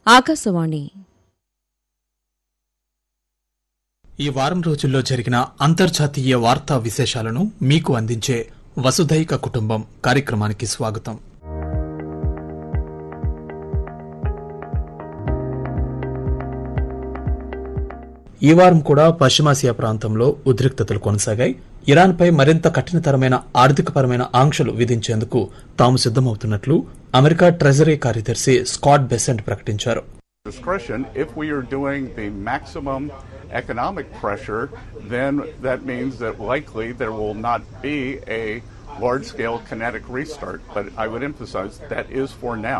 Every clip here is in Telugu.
ఆకాశవాణి. ఈ వారం రోజుల్లో జరిగిన అంతర్జాతీయ వార్తా విశేషాలను మీకు అందించే వసుధైక కుటుంబం కార్యక్రమానికి స్వాగతం. ఈ వారం కూడా పశ్చిమాసియా ప్రాంతంలో ఉద్రిక్తతలు కొనసాగాయి. ఇరాన్పై మరింత కఠినతరమైన ఆర్థికపరమైన ఆంక్షలు విధించేందుకు తాము సిద్దమవుతున్నట్లు అమెరికా ట్రెజరీ కార్యదర్శి స్కాట్ బెసెంట్ ప్రకటించారు. If we are doing the maximum economic pressure, then that means that likely there will not be a large-scale kinetic restart. But I would emphasize that is for now.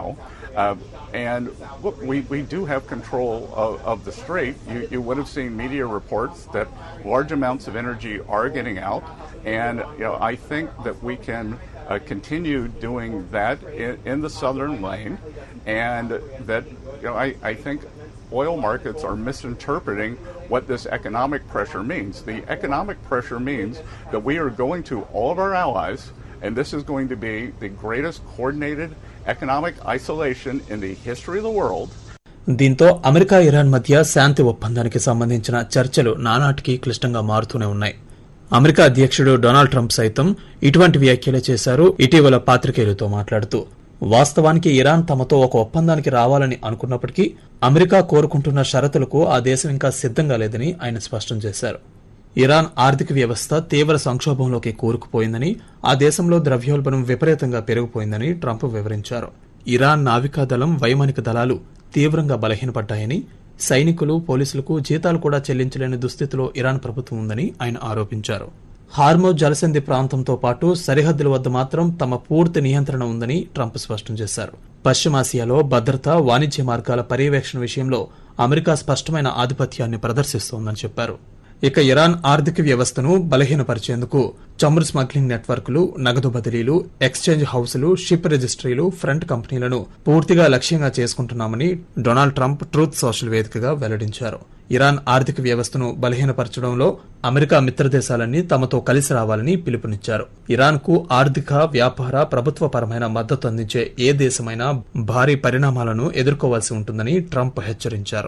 And look, we do have control of the strait. You would have seen media reports that large amounts of energy are getting out. And I think that we can continue doing that in the southern lane. And that I think oil markets are misinterpreting what this economic pressure means. The economic pressure means that we are going to all of our allies, and this is going to be the greatest coordinated economic isolation in the history of the world. దీంతో అమెరికా ఇరాన్ మధ్య శాంతి ఒప్పందానికి సంబంధించిన చర్చలు నానాటికి క్లిష్టంగా మారుతూనే ఉన్నాయి. అమెరికా అధ్యక్షుడు డొనాల్డ్ ట్రంప్ సైతం ఇటువంటి వ్యాఖ్యలు చేశారు. ఇటీవల పాత్రికేయులతో మాట్లాడుతూ వాస్తవానికి ఇరాన్ తమతో ఒక ఒప్పందానికి రావాలని అనుకున్నప్పటికీ అమెరికా కోరుకుంటున్న షరతులకు ఆ దేశం ఇంకా సిద్దంగా లేదని ఆయన స్పష్టం చేశారు. ఇరాన్ ఆర్థిక వ్యవస్థ తీవ్ర సంక్షోభంలోకి కూరుకుపోయిందని, ఆ దేశంలో ద్రవ్యోల్బణం విపరీతంగా పెరిగిపోయిందని ట్రంప్ వివరించారు. ఇరాన్ నావికాదళం, వైమానిక దళాలు తీవ్రంగా బలహీనపడ్డాయని, సైనికులు, పోలీసులకు జీతాలు కూడా చెల్లించలేని దుస్థితిలో ఇరాన్ ప్రభుత్వం ఉందని ఆయన ఆరోపించారు. హార్మోజ్ జలసంధి ప్రాంతంతో పాటు సరిహద్దుల వద్ద మాత్రం తమ పూర్తి నియంత్రణ ఉందని ట్రంప్ స్పష్టం చేశారు. పశ్చిమాసియాలో భద్రత, వాణిజ్య మార్గాల పర్యవేక్షణ విషయంలో అమెరికా స్పష్టమైన ఆధిపత్యాన్ని ప్రదర్శిస్తోందని చెప్పారు. ఇక ఇరాన్ ఆర్థిక వ్యవస్థను బలహీనపరిచేందుకు చమురు స్మగ్లింగ్ నెట్వర్క్లు, నగదు బదిలీలు, ఎక్స్చేంజ్ హౌసులు, షిప్ రిజిస్ట్రీలు, ఫ్రంట్ కంపెనీలను పూర్తిగా లక్ష్యంగా చేసుకుంటున్నామని డొనాల్డ్ ట్రంప్ ట్రూత్ సోషల్ వేదికగా వెల్లడించారు. ఇరాన్ ఆర్థిక వ్యవస్థను బలహీనపరచడంలో అమెరికా మిత్రదేశాలన్నీ తమతో కలిసి రావాలని పిలుపునిచ్చారు. ఇరాన్ కు ఆర్థిక, వ్యాపార, ప్రభుత్వపరమైన మద్దతు అందించే ఏ దేశమైనా భారీ పరిణామాలను ఎదుర్కోవాల్సి ఉంటుందని ట్రంప్ హెచ్చరించారు.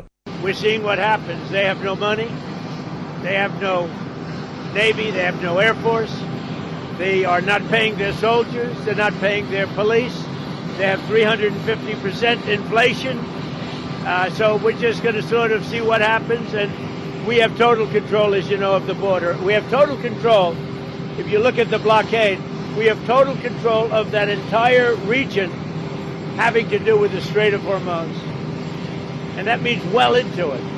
They have no Navy, they have no Air Force, they are not paying their soldiers, they're not paying their police, they have 350% inflation, so we're just going to sort of see what happens, and we have total control, as you know, of the border. We have total control. If you look at the blockade, we have total control of that entire region having to do with the Strait of Hormuz, and that means well into it.